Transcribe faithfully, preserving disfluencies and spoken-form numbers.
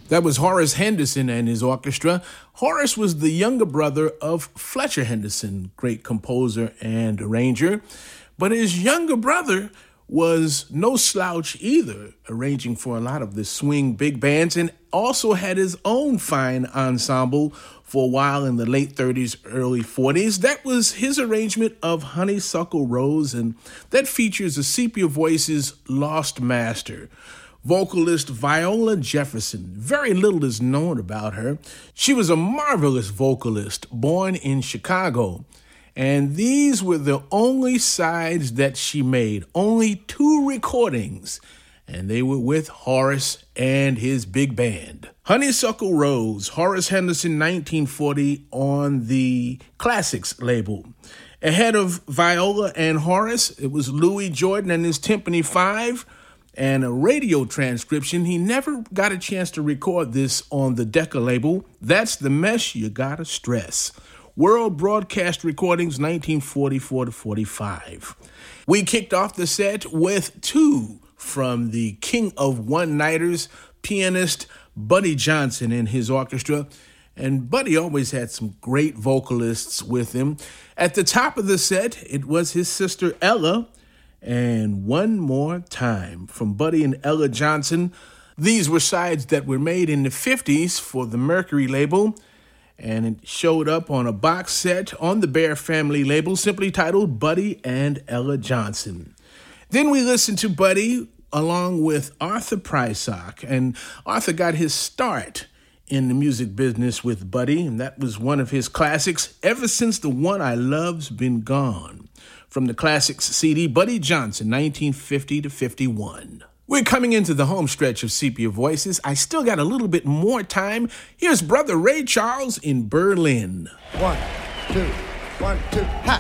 That was Horace Henderson and his orchestra. Horace was the younger brother of Fletcher Henderson, great composer and arranger. But his younger brother was no slouch either, arranging for a lot of the swing big bands, and also had his own fine ensemble for a while in the late thirties, early forties. That was his arrangement of Honeysuckle Rose, and that features the Sepia Voices' lost master, vocalist Viola Jefferson. Very little is known about her. She was a marvelous vocalist, born in Chicago. And these were the only sides that she made, only two recordings, and they were with Horace and his big band. Honeysuckle Rose, Horace Henderson, nineteen forty, on the Classics label. Ahead of Viola and Horace, it was Louis Jordan and his Timpani Five, and a radio transcription. He never got a chance to record this on the Decca label. That's the mess you gotta stress. World Broadcast Recordings, nineteen forty-four to forty-five. We kicked off the set with two from the King of One-Nighters, pianist Buddy Johnson and his orchestra. And Buddy always had some great vocalists with him. At the top of the set, it was his sister Ella, and One More Time from Buddy and Ella Johnson. These were sides that were made in the fifties for the Mercury label, and it showed up on a box set on the Bear Family label, simply titled Buddy and Ella Johnson. Then we listened to Buddy along with Arthur Prysock, and Arthur got his start in the music business with Buddy, and that was one of his classics, Ever Since the One I Love's Been Gone. From the Classics C D, Buddy Johnson, nineteen fifty to fifty-one. We're coming into the home stretch of Sepia Voices. I still got a little bit more time. Here's Brother Ray Charles in Berlin. One, two, one, two, ha!